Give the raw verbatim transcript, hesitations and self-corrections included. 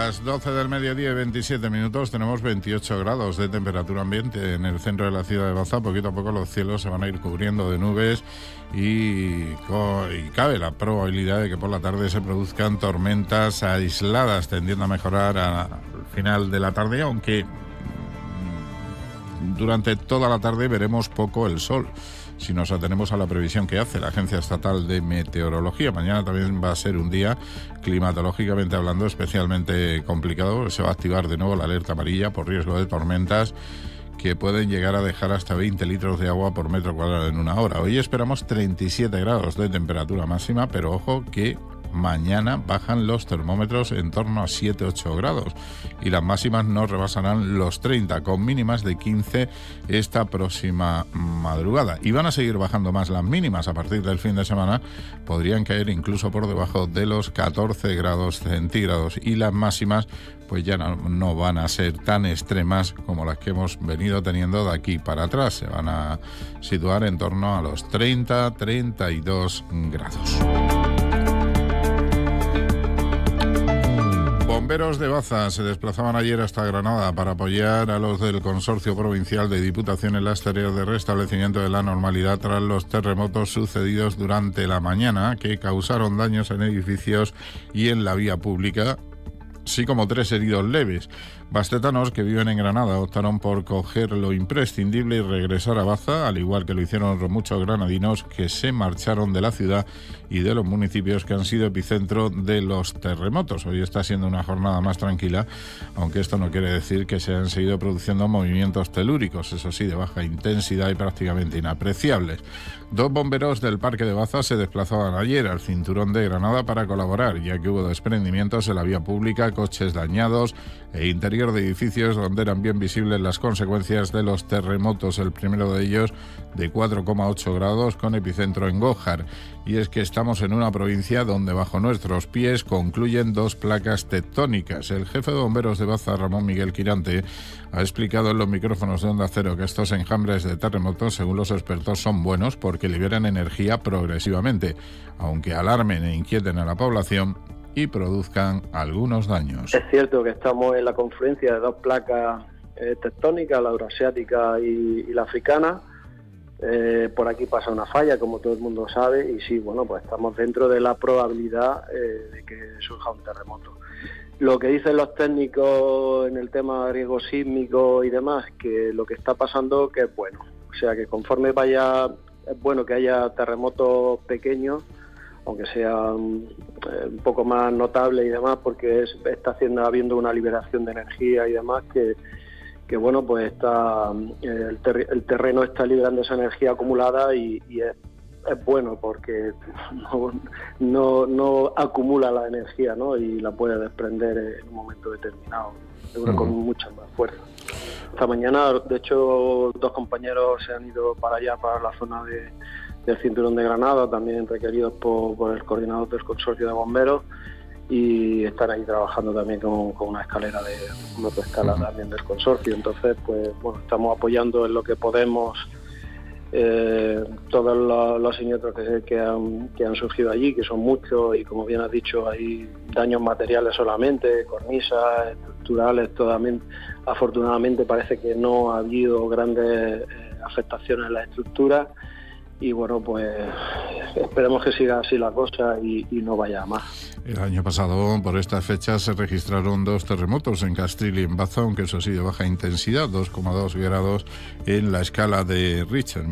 Las doce del mediodía y veintisiete minutos, tenemos veintiocho grados de temperatura ambiente en el centro de la ciudad de Baza. Poquito a poco los cielos se van a ir cubriendo de nubes y, y cabe la probabilidad de que por la tarde se produzcan tormentas aisladas, tendiendo a mejorar a, al final de la tarde, aunque durante toda la tarde veremos poco el sol, si nos atenemos a la previsión que hace la Agencia Estatal de Meteorología. Mañana también va a ser un día, climatológicamente hablando, especialmente complicado. Se va a activar de nuevo la alerta amarilla por riesgo de tormentas que pueden llegar a dejar hasta veinte litros de agua por metro cuadrado en una hora. Hoy esperamos treinta y siete grados de temperatura máxima, pero ojo que mañana bajan los termómetros en torno a siete a ocho grados y las máximas no rebasarán los treinta, con mínimas de quince esta próxima madrugada. Y van a seguir bajando más las mínimas. A partir del fin de semana podrían caer incluso por debajo de los catorce grados centígrados, y las máximas pues ya no, no van a ser tan extremas como las que hemos venido teniendo de aquí para atrás. Se van a situar en torno a los treinta a treinta y dos grados. Bomberos de Baza se desplazaban ayer hasta Granada para apoyar a los del Consorcio Provincial de Diputación en las tareas de restablecimiento de la normalidad tras los terremotos sucedidos durante la mañana, que causaron daños en edificios y en la vía pública, así como tres heridos leves. Bastetanos que viven en Granada optaron por coger lo imprescindible y regresar a Baza, al igual que lo hicieron los muchos granadinos que se marcharon de la ciudad y de los municipios que han sido epicentro de los terremotos. Hoy está siendo una jornada más tranquila, aunque esto no quiere decir que se hayan seguido produciendo movimientos telúricos, eso sí, de baja intensidad y prácticamente inapreciables. Dos bomberos del Parque de Baza se desplazaban ayer al cinturón de Granada para colaborar, ya que hubo desprendimientos en la vía pública, coches dañados e interior de edificios donde eran bien visibles las consecuencias de los terremotos, el primero de ellos de cuatro coma ocho grados con epicentro en Gójar. Y es que estamos en una provincia donde bajo nuestros pies concluyen dos placas tectónicas. El jefe de bomberos de Baza, Ramón Miguel Quirante, ha explicado en los micrófonos de Onda Cero que estos enjambres de terremotos, según los expertos, son buenos porque liberan energía progresivamente, aunque alarmen e inquieten a la población y produzcan algunos daños. Es cierto que estamos en la confluencia de dos placas eh, tectónicas, la euroasiática y, y la africana. Eh, por aquí pasa una falla, como todo el mundo sabe, y sí, bueno, pues estamos dentro de la probabilidad eh, de que surja un terremoto. Lo que dicen los técnicos en el tema de riesgo sísmico y demás, que lo que está pasando que es bueno. O sea, que conforme vaya, es bueno que haya terremotos pequeños, aunque sea un, eh, un poco más notable y demás, porque es, está haciendo habiendo una liberación de energía y demás que, que bueno, pues está eh, el, ter, el terreno está liberando esa energía acumulada y, y es, es bueno porque no, no, no acumula la energía, ¿no? Y la puede desprender en un momento determinado, uh-huh. con mucha más fuerza. Esta mañana, de hecho, dos compañeros se han ido para allá, para la zona de del cinturón de Granada, también requeridos por, por el coordinador del consorcio de bomberos, y están ahí trabajando también con, con una escalera de una escala uh-huh. también del consorcio. Entonces, pues bueno, estamos apoyando en lo que podemos eh, todos los, los siniestros que, que, han, que han surgido allí, que son muchos, y como bien has dicho, hay daños materiales solamente, cornisas, estructurales, totalmente. Afortunadamente parece que no ha habido grandes eh, afectaciones en la estructura. Y bueno, pues esperemos que siga así la cosa y, y no vaya a más. El año pasado, por estas fechas, se registraron dos terremotos en Castril y en Baza, aunque eso sí de baja intensidad, dos coma dos grados en la escala de Richter.